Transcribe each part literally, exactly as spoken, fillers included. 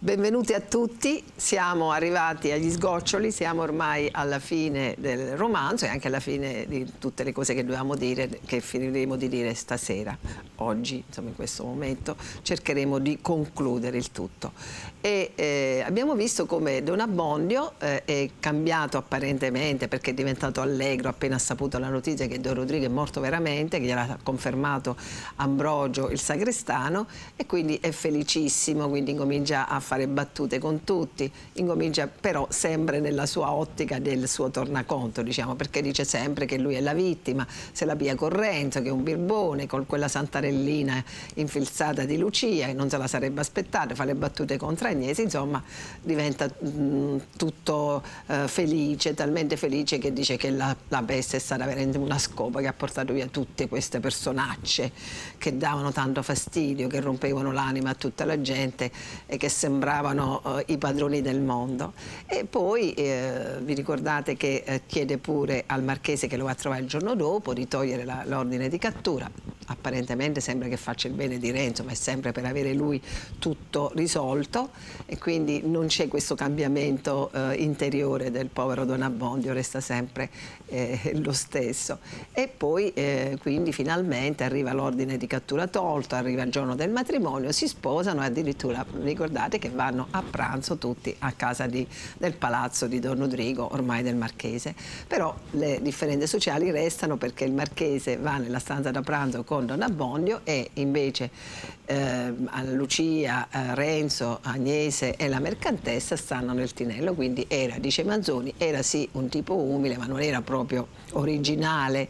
Benvenuti a tutti, siamo arrivati agli sgoccioli, siamo ormai alla fine del romanzo e anche alla fine di tutte le cose che dovevamo dire, che finiremo di dire stasera. Oggi, insomma, in questo momento, cercheremo di concludere il tutto. E eh, abbiamo visto come Don Abbondio eh, è cambiato apparentemente, perché è diventato allegro appena ha saputo la notizia che Don Rodrigo è morto veramente, che gliel'ha confermato Ambrogio il sagrestano, e quindi è felicissimo, quindi incomincia a fare battute con tutti, incomincia però sempre nella sua ottica del suo tornaconto, diciamo, perché dice sempre che lui è la vittima, se la pia con Renzo, che è un birbone, con quella santarellina infilzata di Lucia, che non se la sarebbe aspettata, fa le battute contro Agnese, insomma diventa mh, tutto eh, felice, talmente felice che dice che la, la peste è stata veramente una scopa che ha portato via tutte queste personacce che davano tanto fastidio, che rompevano l'anima a tutta la gente e che sembravano uh, i padroni del mondo. E poi eh, vi ricordate che eh, chiede pure al marchese, che lo va a trovare il giorno dopo, di togliere l'ordine di cattura. Apparentemente sembra che faccia il bene di Renzo, ma è sempre per avere lui tutto risolto, e quindi non c'è questo cambiamento eh, interiore del povero Don Abbondio, resta sempre eh, lo stesso. E poi eh, quindi finalmente arriva l'ordine di cattura tolto, arriva il giorno del matrimonio, si sposano e addirittura ricordate che vanno a pranzo tutti a casa di, del palazzo di Don Rodrigo, ormai del marchese. Però le differenze sociali restano, perché il marchese va nella stanza da pranzo con Don Abbondio e invece eh, Lucia, eh, Renzo, Agnese e la mercantessa stanno nel tinello. Quindi era, dice Manzoni, era sì un tipo umile, ma non era proprio originale,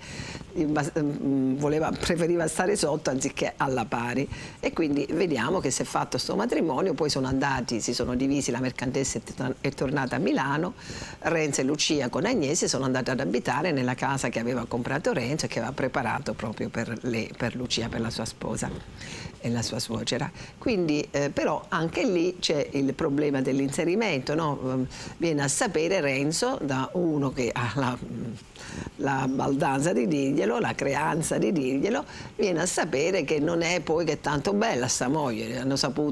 voleva, preferiva stare sotto anziché alla pari. E quindi vediamo che si è fatto sto matrimonio, poi sono andati, si sono divisi, la mercantessa è tornata a Milano, Renzo e Lucia con Agnese sono andati ad abitare nella casa che aveva comprato Renzo e che aveva preparato proprio per, le, per Lucia, per la sua sposa e la sua suocera. Quindi eh, però anche lì c'è il problema dell'inserimento, no? Viene a sapere Renzo da uno che ha la, la baldanza di dirglielo, la creanza di dirglielo, viene a sapere che non è poi che è tanto bella sta moglie, hanno saputo